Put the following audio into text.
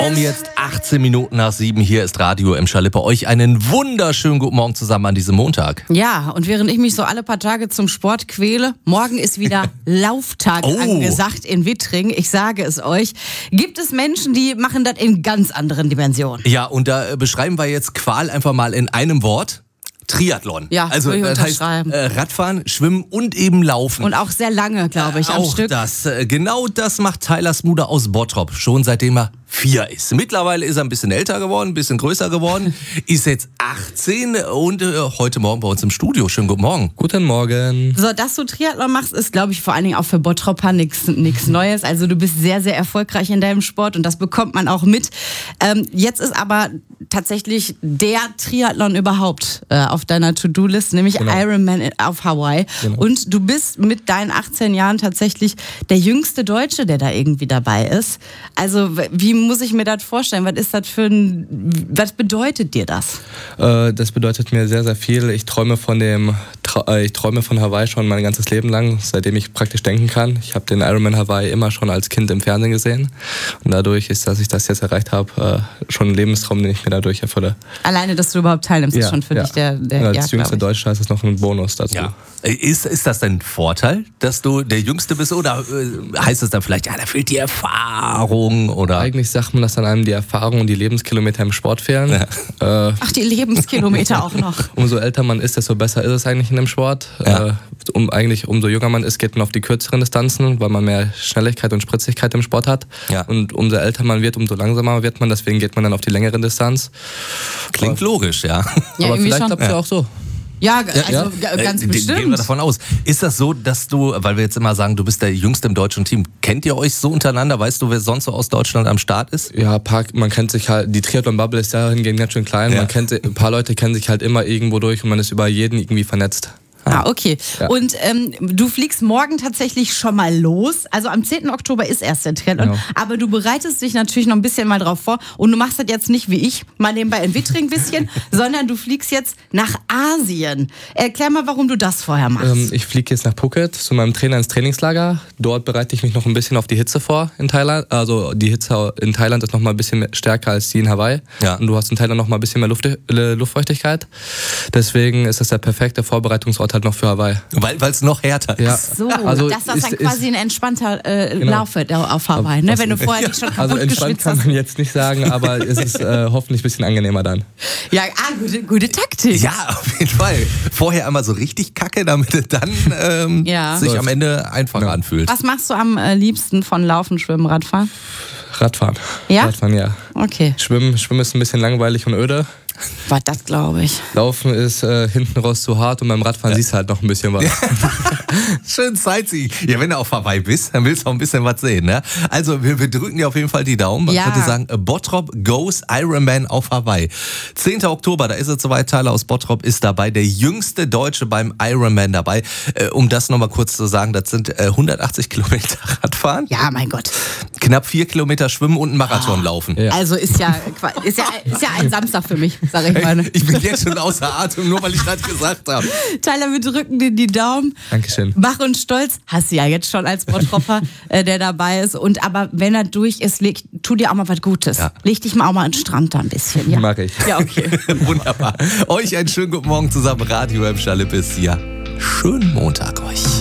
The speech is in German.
Um jetzt 18 Minuten nach 7, hier ist Radio M. Schalippe. Euch einen wunderschönen guten Morgen zusammen an diesem Montag. Ja, und während ich mich so alle paar Tage zum Sport quäle, morgen ist wieder Lauftag angesagt in Wittring. Ich sage es euch, gibt es Menschen, die machen das in ganz anderen Dimensionen. Ja, und da beschreiben wir jetzt Qual einfach mal in einem Wort. Triathlon. Ja, also das heißt Radfahren, Schwimmen und eben Laufen. Und auch sehr lange, glaube ich, am auch Stück. Genau das macht Tyler Smuder aus Bottrop, schon seitdem er 4 ist. Mittlerweile ist er ein bisschen älter geworden, ein bisschen größer geworden, ist jetzt 18 und heute Morgen bei uns im Studio. Schönen guten Morgen. Guten Morgen. So, dass du Triathlon machst, ist, glaube ich, vor allen Dingen auch für Bottropper nichts Neues. Also du bist sehr, sehr erfolgreich in deinem Sport und das bekommt man auch mit. Jetzt ist aber tatsächlich der Triathlon überhaupt auf deiner To-Do-List, nämlich Ironman auf Hawaii. Genau. Und du bist mit deinen 18 Jahren tatsächlich der jüngste Deutsche, der da irgendwie dabei ist. Also wie muss ich mir das vorstellen? Was ist das was bedeutet dir das? Das bedeutet mir sehr, sehr viel. Ich träume von Hawaii schon mein ganzes Leben lang, seitdem ich praktisch denken kann. Ich habe den Ironman Hawaii immer schon als Kind im Fernsehen gesehen. Und dadurch ist, dass ich das jetzt erreicht habe, schon ein Lebenstraum, den ich mir dadurch erfülle. Alleine, dass du überhaupt teilnimmst, ist schon für dich der als jüngster Deutscher ist das noch ein Bonus dazu. Ja. Ist das denn ein Vorteil, dass du der Jüngste bist? Oder heißt es dann vielleicht, ja, da fehlt die Erfahrung? Oder? Eigentlich sagt man, dass dann einem die Erfahrung und die Lebenskilometer im Sport fehlen. Ja. Ach, die Lebenskilometer auch noch. Umso älter man ist, desto besser ist es eigentlich in dem Sport. Ja. Umso jünger man ist, geht man auf die kürzeren Distanzen, weil man mehr Schnelligkeit und Spritzigkeit im Sport hat. Ja. Und umso älter man wird, umso langsamer wird man. Deswegen geht man dann auf die längere Distanz. Klingt logisch, ja. Aber vielleicht klappt es ja auch so. Ja, also ganz bestimmt. Gehen wir davon aus. Ist das so, dass du, weil wir jetzt immer sagen, du bist der Jüngste im deutschen Team, kennt ihr euch so untereinander? Weißt du, wer sonst so aus Deutschland am Start ist? Ja, man kennt sich halt, die Triathlon-Bubble ist dahingehend ganz schön klein. Ja. Ein paar Leute kennen sich halt immer irgendwo durch und man ist über jeden irgendwie vernetzt. Ah, okay. Ja. Und du fliegst morgen tatsächlich schon mal los. Also am 10. Oktober ist erst der Triathlon. Genau. Aber du bereitest dich natürlich noch ein bisschen mal drauf vor. Und du machst das jetzt nicht wie ich, mal nebenbei in Wittring ein bisschen, sondern du fliegst jetzt nach Asien. Erklär mal, warum du das vorher machst. Ich fliege jetzt nach Phuket zu meinem Trainer ins Trainingslager. Dort bereite ich mich noch ein bisschen auf die Hitze vor in Thailand. Also die Hitze in Thailand ist noch mal ein bisschen stärker als die in Hawaii. Ja. Und du hast in Thailand noch mal ein bisschen mehr Luftfeuchtigkeit. Deswegen ist das der perfekte Vorbereitungsort halt noch für Hawaii. Weil es noch härter ist. Ja. So, also dass das dann quasi ein entspannter Lauf wird auf Hawaii, ne? Wenn du vorher dich schon kaputt geschwitzt hast. Also entspannt kann man jetzt nicht sagen, aber es ist hoffentlich ein bisschen angenehmer dann. Ja, gute Taktik. Ja, auf jeden Fall. Vorher einmal so richtig kacke, damit es dann sich am Ende einfacher anfühlt. Was machst du am liebsten von Laufen, Schwimmen, Radfahren? Radfahren. Ja? Radfahren, ja. Okay. Schwimmen ist ein bisschen langweilig und öde. Was, das glaube ich. Laufen ist hinten raus zu hart und beim Radfahren siehst du halt noch ein bisschen was. Schön Sightseeing. Ja, wenn du auf Hawaii bist, dann willst du auch ein bisschen was sehen, ne? Also wir drücken dir auf jeden Fall die Daumen. Man könnte sagen, Bottrop goes Ironman auf Hawaii. 10. Oktober, da ist es soweit, Tyler aus Bottrop ist dabei, der jüngste Deutsche beim Ironman dabei. Um das nochmal kurz zu sagen, das sind 180 Kilometer Radfahren. Ja, mein Gott. Knapp 4 Kilometer schwimmen und einen Marathon laufen. Ja. Also ist ja ein Samstag für mich, sag ich mal. Ich bin jetzt schon außer Atem, nur weil ich das gesagt habe. Tyler, wir drücken dir die Daumen. Dankeschön. Wach und stolz hast du ja jetzt schon als Bottropper, der dabei ist. Aber wenn er durch ist, tu dir auch mal was Gutes. Ja. Leg dich mal auch mal an den Strand da ein bisschen. Ja? Mach ich. Ja, okay. Wunderbar. Euch einen schönen guten Morgen zusammen. Radio M. Schalippe ist hier. Schönen Montag euch.